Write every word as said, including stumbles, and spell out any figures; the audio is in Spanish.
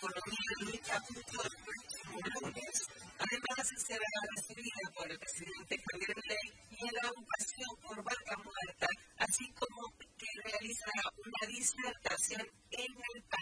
Economía Lucha Punto el próximo lunes. Además, será recibida por el presidente Javier Milei y en la ocupación por vaca muerta